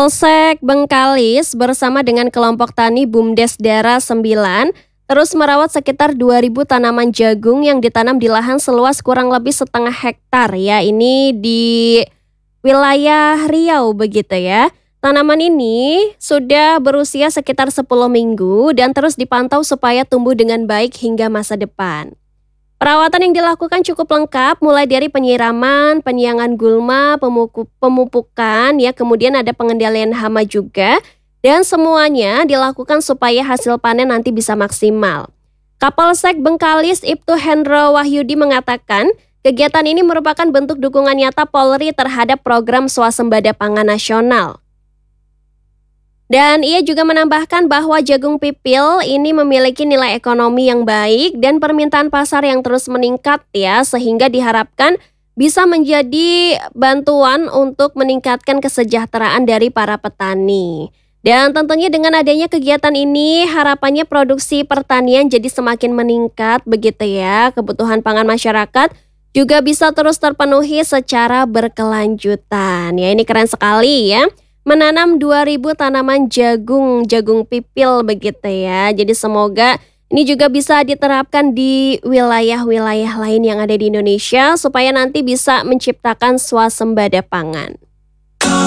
Polsek Bengkalis bersama dengan kelompok tani BUMDes Dara 9 terus merawat sekitar 2.000 tanaman jagung yang ditanam di lahan seluas kurang lebih setengah hektar ya. Ini di wilayah Riau begitu ya. Tanaman ini sudah berusia sekitar 10 minggu dan terus dipantau supaya tumbuh dengan baik hingga masa depan. Perawatan yang dilakukan cukup lengkap, mulai dari penyiraman, penyiangan gulma, pemupukan, ya, kemudian ada pengendalian hama juga, dan semuanya dilakukan supaya hasil panen nanti bisa maksimal. Kapolsek Bengkalis Ibtu Hendro Wahyudi mengatakan, kegiatan ini merupakan bentuk dukungan nyata Polri terhadap program swasembada pangan nasional. Dan ia juga menambahkan bahwa jagung pipil ini memiliki nilai ekonomi yang baik dan permintaan pasar yang terus meningkat ya, sehingga diharapkan bisa menjadi bantuan untuk meningkatkan kesejahteraan dari para petani. Dan tentunya dengan adanya kegiatan ini harapannya produksi pertanian jadi semakin meningkat begitu ya, kebutuhan pangan masyarakat juga bisa terus terpenuhi secara berkelanjutan. Ya, ini keren sekali ya. Menanam 2.000 tanaman jagung pipil begitu ya. Jadi semoga ini juga bisa diterapkan di wilayah-wilayah lain yang ada di Indonesia supaya nanti bisa menciptakan swasembada pangan.